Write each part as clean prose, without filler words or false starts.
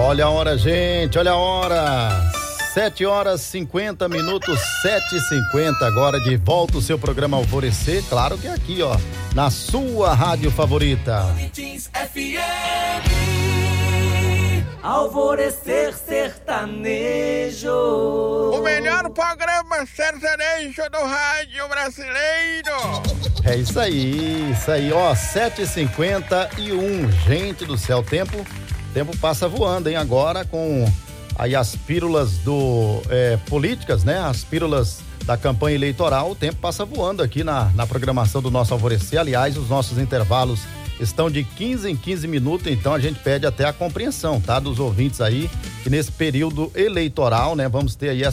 Olha a hora, gente, olha a hora. 7h50, 7h50, agora de volta o seu programa Alvorecer, claro que é aqui, ó, na sua rádio favorita. Alvorecer sertanejo. O melhor programa sertanejo do rádio brasileiro. É isso aí, ó, 7h51, gente do céu, tempo passa voando, hein, agora com aí as pílulas políticas, né, as pílulas da campanha eleitoral, o tempo passa voando aqui na programação do nosso Alvorecer. Aliás, os nossos intervalos estão de 15 em 15 minutos, então a gente pede até a compreensão, tá? Dos ouvintes aí, que nesse período eleitoral, né, vamos ter aí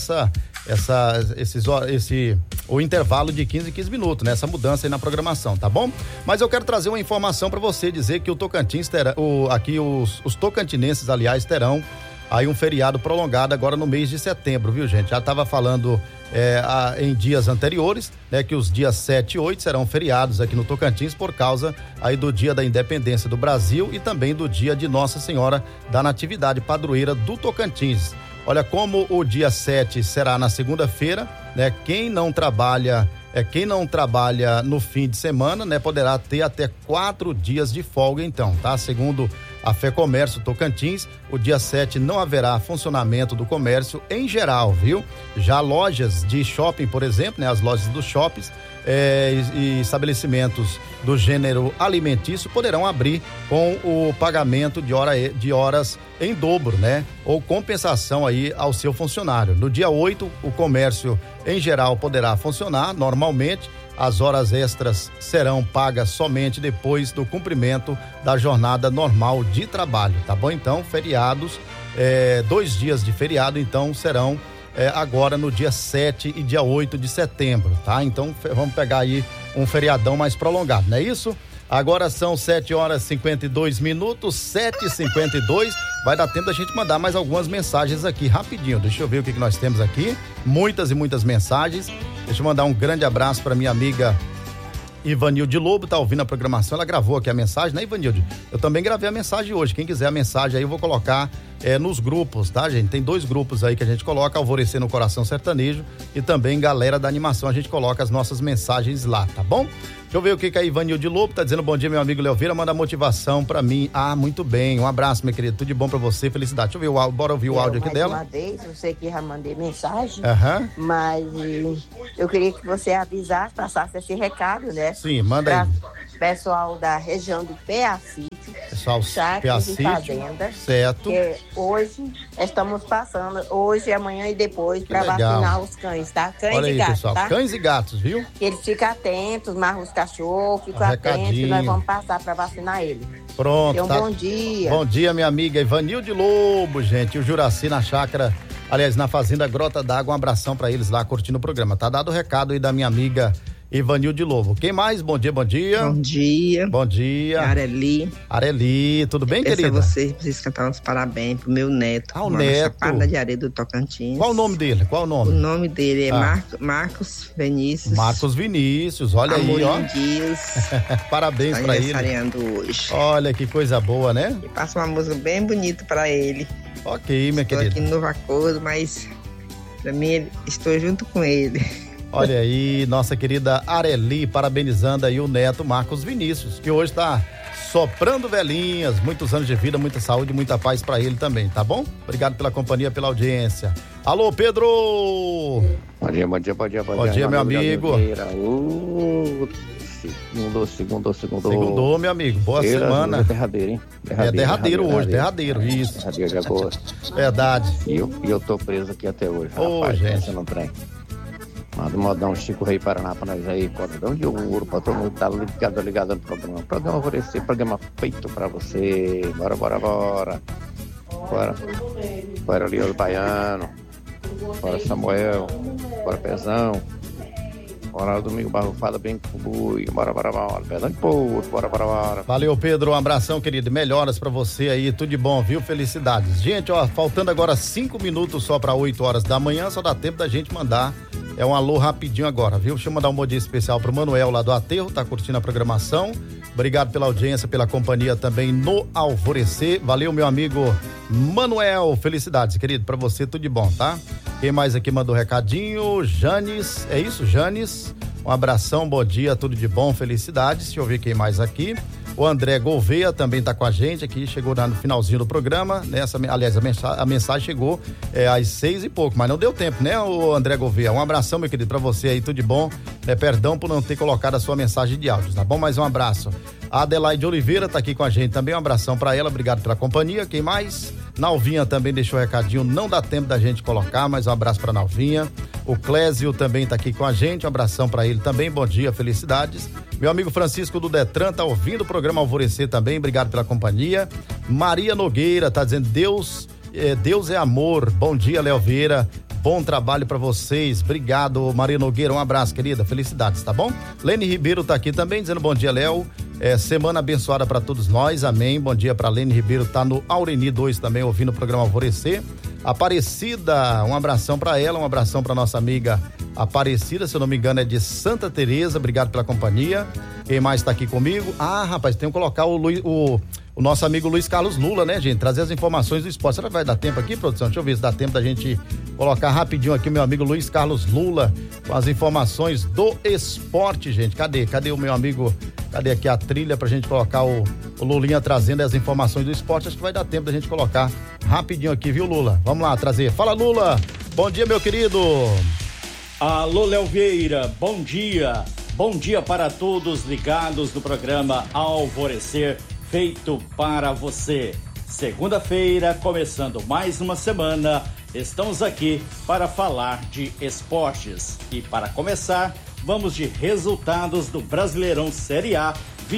o intervalo de 15 em 15 minutos, né? Essa mudança aí na programação, tá bom? Mas eu quero trazer uma informação para você, dizer que o Tocantins terá, os tocantinenses, aliás, terão aí um feriado prolongado agora no mês de setembro, viu, gente? Já estava falando em dias anteriores, né, que os dias 7 e 8 serão feriados aqui no Tocantins por causa aí do Dia da Independência do Brasil e também do Dia de Nossa Senhora da Natividade, padroeira do Tocantins. Olha, como o dia 7 será na segunda-feira, né? Quem não trabalha no fim de semana, né, poderá ter até 4 dias de folga, então, tá? Segundo a FEComércio Tocantins, o dia 7 não haverá funcionamento do comércio em geral, viu? Já lojas de shopping, por exemplo, né, as lojas dos shoppings e estabelecimentos do gênero alimentício poderão abrir com o pagamento de horas em dobro, né? Ou compensação aí ao seu funcionário. No dia 8, o comércio em geral poderá funcionar normalmente. As horas extras serão pagas somente depois do cumprimento da jornada normal de trabalho, tá bom? Então, feriados, 2 dias de feriado, então, serão agora no dia 7 e dia 8 de setembro, tá? Então, vamos pegar aí um feriadão mais prolongado, não é isso? Agora são 7h52, 7h52. Vai dar tempo da gente mandar mais algumas mensagens aqui, rapidinho. Deixa eu ver o que nós temos aqui. Muitas e muitas mensagens. Deixa eu mandar um grande abraço para minha amiga Ivanilde Lobo, tá ouvindo a programação, ela gravou aqui a mensagem, né, Ivanilde? Eu também gravei a mensagem hoje. Quem quiser a mensagem aí, eu vou colocar nos grupos, tá, gente? Tem 2 grupos aí que a gente coloca, Alvorecer no Coração Sertanejo e também Galera da Animação. A gente coloca as nossas mensagens lá, tá bom? Deixa eu ver o que a Ivanilde Lobo tá dizendo. Bom dia, meu amigo Leoveira, manda motivação pra mim. Ah, muito bem, um abraço, minha querida, tudo de bom pra você, felicidade. Deixa eu ver bora ouvir o áudio aqui dela. Uma vez, eu sei que já mandei mensagem, mas eu queria que você avisasse, passasse esse recado, né? Sim, manda aí. Pessoal da região do PA-Sítio, Chacras e Fazendas, certo? Que hoje estamos passando, hoje, amanhã e depois, para vacinar os cães, tá? Cães Olha e aí, gatos, pessoal, tá? Cães e gatos, viu? Eles ficam atentos, mas os cachorros ficam atentos, que nós vamos passar para vacinar eles. Pronto, então, bom dia. Bom dia, minha amiga Ivanilde Lobo, gente, o Juraci na chácara, aliás, na fazenda Grota d'Água, um abração para eles lá curtindo o programa. Tá dado o recado aí da minha amiga Ivanilde Lobo. Quem mais? Bom dia, bom dia. Bom dia. Bom dia. Areli, tudo bem, querida? Você precisa cantar uns parabéns pro meu neto. O neto. Chapada de Areia do Tocantins. Qual o nome dele? O nome dele é Marcos Vinícius. Marcos Vinícius, olha aí, ó. Dias. Parabéns pra ele. Aniversariando hoje. Olha que coisa boa, né? E passa uma música bem bonita pra ele. Ok, minha querida. Estou aqui no Novo Acordo, mas pra mim estou junto com ele. Olha aí, nossa querida Areli, parabenizando aí o neto Marcos Vinícius, que hoje tá soprando velhinhas, muitos anos de vida, muita saúde, muita paz pra ele também, tá bom? Obrigado pela companhia, pela audiência. Alô, Pedro! Bom dia. Bom dia, meu amigo. Segundou, meu amigo. Boa semana. É derradeiro, hein? Derradeiro, isso. Derradeiro de agosto. Verdade. E eu tô preso aqui até hoje. Ô, rapaz, gente. Não trem. Manda um modão Chico Rei Paraná pra nós aí, cordão de ouro, pra todo mundo tá ligado no programa. Programa Alvorecer, programa feito pra você. Bora. Bora Leandro Baiano. Bora Samuel. Bora Pezão. Bora Domingo Barrufada, bem Cubui. Bora. Pezão de Porto, bora. Valeu, Pedro, um abração, querido. Melhoras pra você aí, tudo de bom, viu? Felicidades. Gente, ó, faltando agora 5 minutos só pra 8 horas da manhã, só dá tempo da gente mandar um alô rapidinho agora, viu? Deixa eu mandar um bom dia especial pro Manuel lá do Aterro, tá curtindo a programação. Obrigado pela audiência, pela companhia também no Alvorecer. Valeu, meu amigo Manuel, felicidades, querido, pra você tudo de bom, tá? Quem mais aqui mandou recadinho? Janes, é isso, Janes? Um abração, bom dia, tudo de bom, felicidades. Deixa eu ver quem mais aqui. O André Gouveia também tá com a gente aqui, chegou no finalzinho do programa, né? Aliás, a mensagem chegou às 6 e pouco, mas não deu tempo, né, o André Gouveia? Um abração, meu querido, pra você aí, tudo de bom. Perdão por não ter colocado a sua mensagem de áudio, tá bom? Mais um abraço. A Adelaide Oliveira tá aqui com a gente também, um abração pra ela, obrigado pela companhia. Quem mais? Nalvinha também deixou recadinho, não dá tempo da gente colocar, mas um abraço pra Nalvinha. O Clésio também tá aqui com a gente, um abração pra ele também, bom dia, felicidades. Meu amigo Francisco do Detran tá ouvindo o programa Alvorecer também, obrigado pela companhia. Maria Nogueira tá dizendo, Deus é amor, bom dia, Léo Vieira. Bom trabalho pra vocês, obrigado, Maria Nogueira, um abraço, querida, felicidades, tá bom? Lene Ribeiro tá aqui também, dizendo bom dia, Léo, semana abençoada pra todos nós, amém, bom dia pra Lene Ribeiro, tá no Aureni 2 também, ouvindo o programa Alvorecer. Aparecida, um abração pra ela, um abração pra nossa amiga Aparecida, se eu não me engano é de Santa Teresa, obrigado pela companhia. Quem mais tá aqui comigo? Ah, rapaz, tem que colocar o nosso amigo Luiz Carlos Lula, né, gente? Trazer as informações do esporte. Será que vai dar tempo aqui, produção? Deixa eu ver se dá tempo da gente colocar rapidinho aqui o meu amigo Luiz Carlos Lula com as informações do esporte, gente. Cadê o meu amigo? Cadê aqui a trilha pra gente colocar o Lulinha trazendo as informações do esporte? Acho que vai dar tempo da gente colocar rapidinho aqui, viu, Lula? Vamos lá, trazer. Fala, Lula! Bom dia, meu querido! Alô, Léo Vieira, bom dia! Bom dia para todos ligados no programa Alvorecer, feito para você. Segunda-feira, começando mais uma semana, estamos aqui para falar de esportes. E para começar, vamos de resultados do Brasileirão Série A,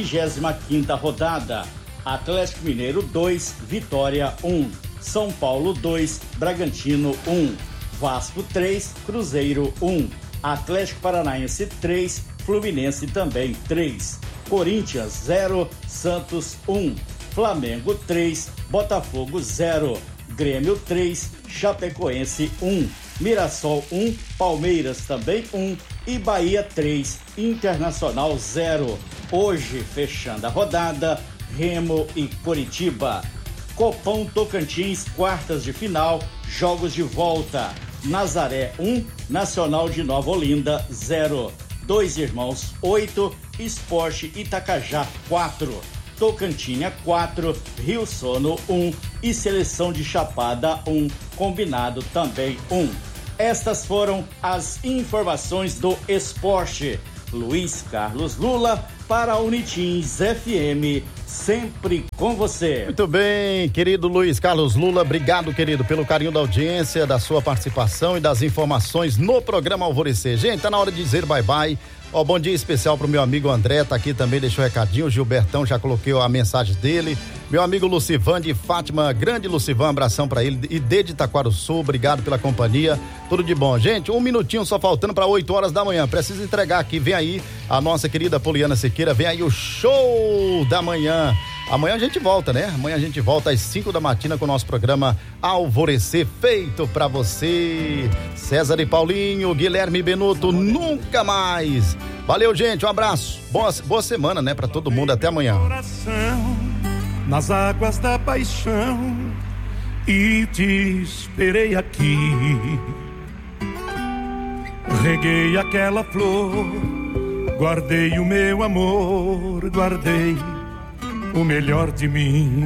25ª rodada. Atlético Mineiro 2, Vitória 1. São Paulo 2, Bragantino 1. Vasco 3, Cruzeiro 1. Atlético Paranaense 3, Fluminense também 3. Corinthians 0, Santos 1. Flamengo 3, Botafogo 0. Grêmio 3, Chapecoense 1. Mirassol 1, Palmeiras também 1. E Bahia 3, Internacional 0. Hoje, fechando a rodada, Remo e Coritiba. Copão Tocantins, quartas de final, jogos de volta. Nazaré 1, Nacional de Nova Olinda 0. Dois Irmãos 8, Esporte Itacajá 4. Tocantinha 4, Rio Sono 1 e Seleção de Chapada 1, Combinado também 1. Estas foram as informações do esporte. Luiz Carlos Lula para a Unitins FM, sempre com você. Muito bem, querido Luiz Carlos Lula, obrigado, querido, pelo carinho da audiência, da sua participação e das informações no programa Alvorecer. Gente, tá na hora de dizer bye-bye. Ó, bom dia especial pro meu amigo André, tá aqui também, deixou um recadinho, o Gilbertão já coloquei a mensagem dele, meu amigo Lucivan de Fátima, grande Lucivan, abração pra ele, e de Itaquaruçu, obrigado pela companhia, tudo de bom. Gente, um minutinho só faltando pra 8 horas da manhã, preciso entregar aqui, vem aí a nossa querida Poliana Siqueira, vem aí o show da manhã. Amanhã a gente volta, né? Amanhã a gente volta às 5 da matina com o nosso programa Alvorecer, feito pra você. César e Paulinho, Guilherme Benuto, nunca mais. Valeu, gente, um abraço. Boa semana, né? Pra todo mundo, até amanhã. Nas águas da paixão e te esperei aqui. Reguei aquela flor, guardei o meu amor, guardei o melhor de mim.